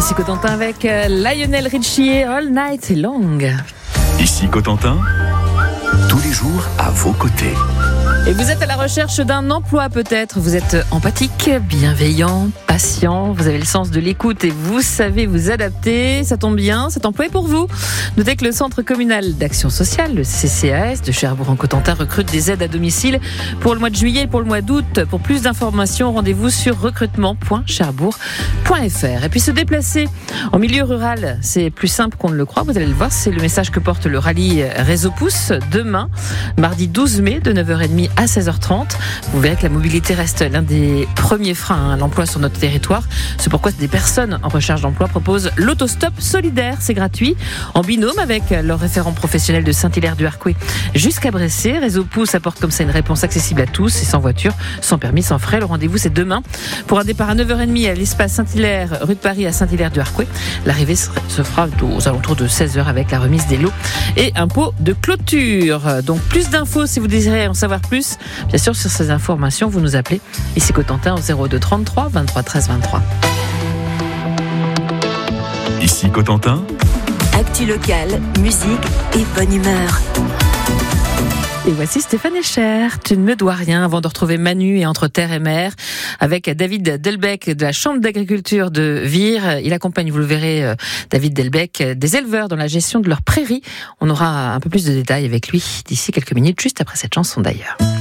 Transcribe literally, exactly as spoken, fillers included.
Ici Cotentin avec Lionel Richie et All Night Long. Ici Cotentin, tous les jours à vos côtés. Et vous êtes à la recherche d'un emploi peut-être, vous êtes empathique, bienveillant, patient, vous avez le sens de l'écoute et vous savez vous adapter, ça tombe bien, cet emploi est pour vous. Notez que le Centre communal d'action sociale, le C C A S de Cherbourg-en-Cotentin, recrute des aides à domicile pour le mois de juillet et pour le mois d'août. Pour plus d'informations, rendez-vous sur recrutement point cherbourg point f r. Et puis se déplacer en milieu rural, c'est plus simple qu'on ne le croit, vous allez le voir, c'est le message que porte le rallye Réseau Pouce demain, mardi douze mai de neuf heures trente à seize heures trente. Vous verrez que la mobilité reste l'un des premiers freins à l'emploi sur notre territoire. C'est pourquoi des personnes en recherche d'emploi proposent l'autostop solidaire. C'est gratuit, en binôme avec leur référent professionnel de Saint-Hilaire-du-Harcouët jusqu'à Bressay. Réseau Pouce apporte comme ça une réponse accessible à tous et sans voiture, sans permis, sans frais. Le rendez-vous c'est demain pour un départ à neuf heures trente à l'espace Saint-Hilaire, rue de Paris à Saint-Hilaire-du-Harcouët. L'arrivée se fera aux alentours de seize heures avec la remise des lots et un pot de clôture. Donc plus d'infos si vous désirez en savoir plus. Bien sûr, sur ces informations, vous nous appelez ici Cotentin au zéro deux trente-trois vingt-trois treize vingt-trois. Ici Cotentin, actu locale, musique et bonne humeur. Et voici Stéphane Echer, tu ne me dois rien, avant de retrouver Manu et Entre Terre et Mer avec David Delbecq de la Chambre d'agriculture de Vire. Il accompagne, vous le verrez, David Delbecq, des éleveurs dans la gestion de leurs prairies. On aura un peu plus de détails avec lui d'ici quelques minutes, juste après cette chanson d'ailleurs.